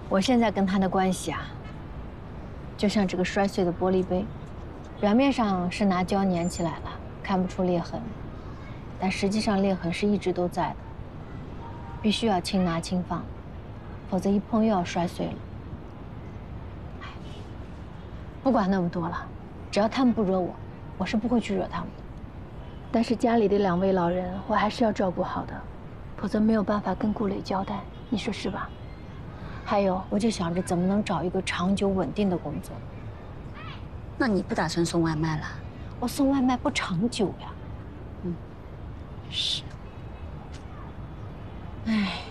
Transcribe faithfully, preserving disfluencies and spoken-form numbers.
我现在跟他的关系啊，就像这个摔碎的玻璃杯，表面上是拿胶粘起来了，看不出裂痕，但实际上裂痕是一直都在的，必须要轻拿轻放，否则一碰又要摔碎了。哎，不管那么多了，只要他们不惹我，我是不会去惹他们的。但是家里的两位老人，我还是要照顾好的，否则没有办法跟顾磊交代，你说是吧？还有，我就想着怎么能找一个长久稳定的工作。 那你不打算送外卖了？ 我送外卖不长久呀。 嗯， 是。唉。